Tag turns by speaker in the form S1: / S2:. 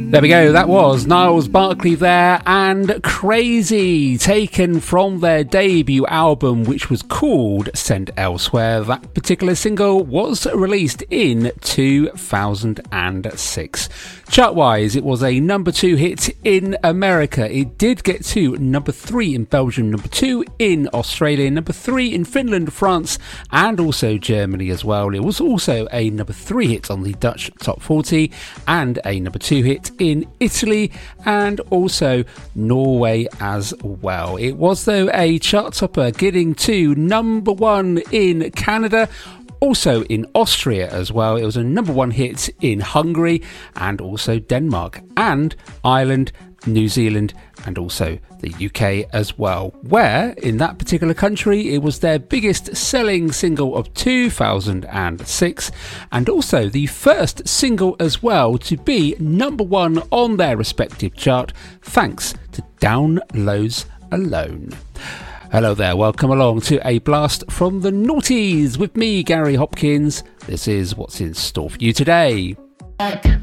S1: There we go, that was Niles Barkley there and Crazy, taken from their debut album which was called Sent Elsewhere. That particular single was released in 2006. Chart-wise, it was a number 2 hit in America. It did get to number 3 in Belgium, number 2 in Australia, number 3 in Finland, France and also Germany as well. It was also a number 3 hit on the Dutch Top 40 and a number 2 hit in Italy and also Norway as well. It was though a chart topper, getting to number 1 in Canada, also in Austria as well. It was a number 1 hit in Hungary and also Denmark and Ireland, New Zealand and also the UK as well, where in that particular country it was their biggest selling single of 2006 and also the first single as well to be number 1 on their respective chart thanks to Downloads Alone. Hello there, welcome along to a blast from the noughties with me, Gary Hopkins. This is what's in store for you today.